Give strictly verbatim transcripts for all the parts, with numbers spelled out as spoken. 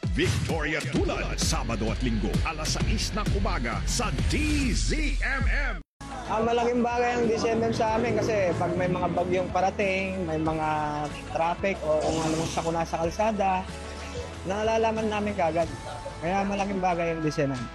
Victoria Tulad, Sabado at Linggo, alas sais ng umaga sa D Z M M. Ah, malaking bagay ang D Z M M sa amin kasi pag may mga bagyong parating, may mga traffic o kung anong sakuna sa kalsada, nalalaman namin kagad. Kaya malaking bagay ang D Z M M.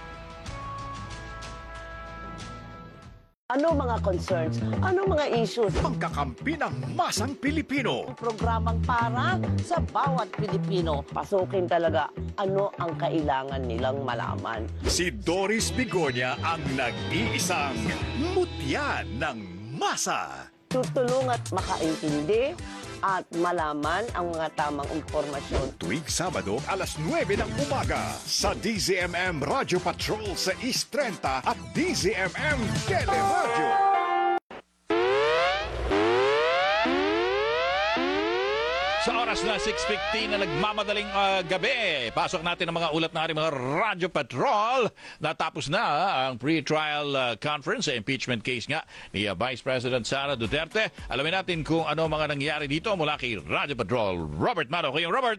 Ano mga concerns? Ano mga issues? Pagkakampi ng masang Pilipino. Programang para sa bawat Pilipino. Pasukin talaga ano ang kailangan nilang malaman. Si Doris Bigonia ang nag-iisang mutya ng masa. Tutulong at makaintindi at malaman ang mga tamang impormasyon. Tuwing Sabado, alas nuwebe ng umaga sa D Z M M Radio Patrol sa East thirty at D Z M M Teleradio. Sa oras na six fifteen na nagmamadaling uh, gabi, pasok natin ang mga ulat na ating mga Radyo Patrol. Natapos na uh, ang pre-trial uh, conference sa impeachment case nga ni uh, Vice President Sara Duterte. Alamin natin kung ano mga nangyari dito mula kay Radyo Patrol. Robert Maro. Kayong Robert.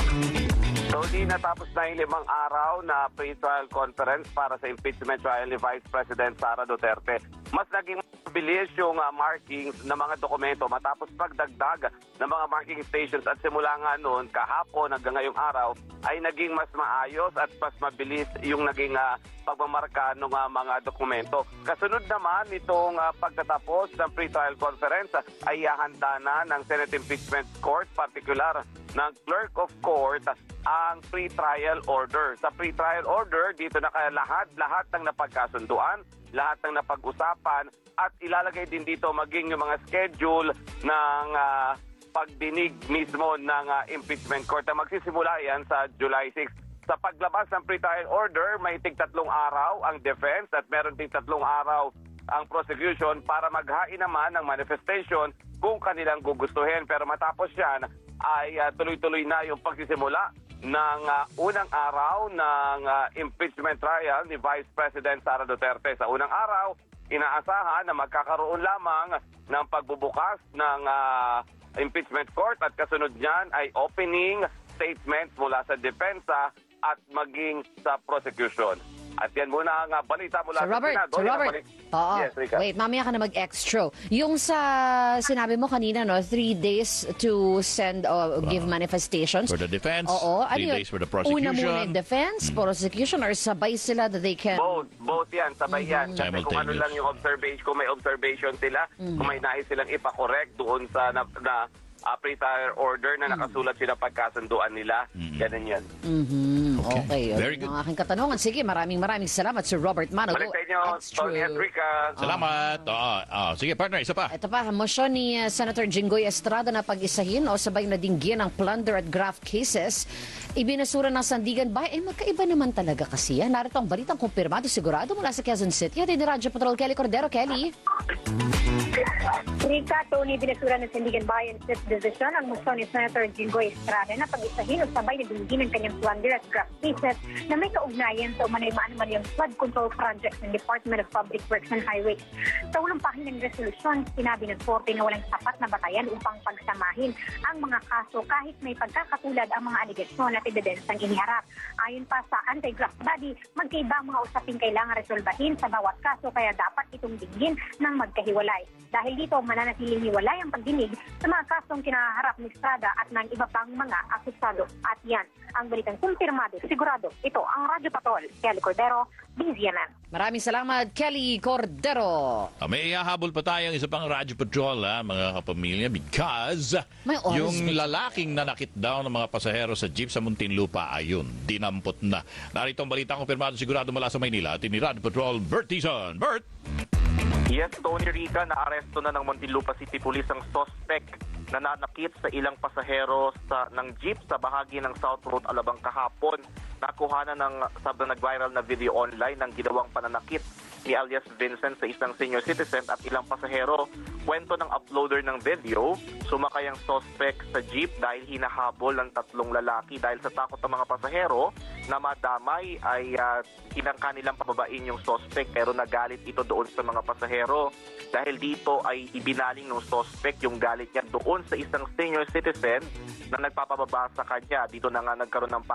Tony, natapos na yung limang araw na pre-trial conference para sa impeachment trial ni Vice President Sara Duterte. Mas naging mabilis yung uh, markings ng mga dokumento matapos pagdagdag ng mga marking stations at simula nga noon, kahapon hanggang ngayong araw, ay naging mas maayos at mas mabilis yung naging uh, pagmamarka ng uh, mga dokumento. Kasunod naman itong uh, pagtatapos ng pre-trial conference uh, ay hahanda na ng Senate Impeachment Court, particular ng Clerk of Court, ang pre-trial order. Sa pre-trial order, dito na kaya lahat-lahat ng napagkasunduan, lahat ng napag-usapan, at ilalagay din dito maging yung mga schedule ng uh, pagdinig mismo ng uh, impeachment court na magsisimula yan sa July sixth. Sa paglabas ng pre-trial order, may tig tatlong araw ang defense at meron tig tatlong araw ang prosecution para maghain naman ng manifestation kung kanilang gugustuhin. Pero matapos yan, ay uh, tuloy-tuloy na yung pagsisimula ng uh, unang araw ng uh, impeachment trial ni Vice President Sara Duterte. Sa unang araw, inaasahan na magkakaroon lamang ng pagbubukas ng uh, impeachment court at kasunod niyan ay opening statements mula sa depensa at maging sa prosecution. At yan muna ang uh, balita mula Sir Robert, sa Senado. Sir Robert. Oo. Yes, Rika. Wait, mamaya ka na mag-extra. Yung sa sinabi mo kanina, no, three days to send or give manifestations. For the defense, Oo. Ano three yun? days for the prosecution. Una muna yung defense, Mm. prosecution, or sabay sila that they can... Both, both yan, sabay yan. Kasi kung ano Simultaneous. lang yung observation, kung may observation sila, kung may nais silang ipakorek doon sa na, na uh, pre-trial order na nakasulat sila pagkasunduan nila, ganun yan. Mhm. Okay. Okay. yun Very good. Ang aking katanungan. Sige, maraming maraming salamat, Sir Robert Mano. Balik sa inyo, Extra. Tony at Rika. Salamat. Oo, oo. Sige, partner, isa pa. Ito pa, motion ni uh, Senator Jinggoy Estrada na pag-isahin o sabay na dinggyan ng plunder at graft cases. Ibinasura ng Sandigan Bay. Eh, magkaiba naman talaga kasi yan. Narito ang balitang kumpirmado sigurado mula sa Quezon City. At ni Radyo Patrol Kelly Cordero. Kelly. Rika, Tony, binasura ng Sandigan Bayan Fifth Division ang motion ni Senator Jinggoy Estrada na pag-isahin o sabay na dinggin ng kanyang plunder at graft cases na may kaugnayan sa umanay maanumanyang flood control projects ng Department of Public Works and Highways. Sa unang pahina ng resolusyon, sinabi ng Korte na walang sapat na batayan upang pagsamahin ang mga kaso kahit may pagkakatulad ang mga aligasyon at ebidensang iniharap. Ayon pa sa anti-graft body, magkaiba ang mga usaping kailangan resolbahin sa bawat kaso kaya dapat itong dinggin ng magkahiwalay. Dahil dito, mananatiling hiwalay ang pagdinig sa mga kasong kinaharap ni Estrada at ng iba pang mga akusado. At yan, ang balitang kumpirmado, sigurado. Ito ang Radyo Patrol, Kelly Cordero, D Z M M. Maraming salamat, Kelly Cordero. Ah, may ihahabol pa tayong isa pang Radyo Patrol, ha, mga kapamilya, because May oras yung ba? lalaking nanakit daw ng mga pasahero sa jeep sa Muntinlupa, ayun, dinampot na. Narito ang balitang kumpirmado sigurado mula sa Maynila, at ni Radyo Patrol, Bert Tizon. Bert! Yes, Tony Rica, naaresto na ng Muntinlupa City Police ang suspect na nanakit sa ilang pasahero sa, ng jeep sa bahagi ng South Road Alabang kahapon. Nakuha na ng sabang nag-viral na video online ng ginawang pananakit ni alias Vincent sa isang senior citizen at ilang pasahero. Kwento ng uploader ng video, sumakay ang suspect sa jeep dahil hinahabol ng tatlong lalaki dahil sa takot ng mga pasahero na madamay ay uh, hinangka nilang pababain yung suspect pero nagalit ito doon sa mga pasahero. Dahil dito ay ibinaling ng suspect yung galit niya doon sa isang senior citizen na nagpapababa sa kanya. Dito na nga nagkaroon ng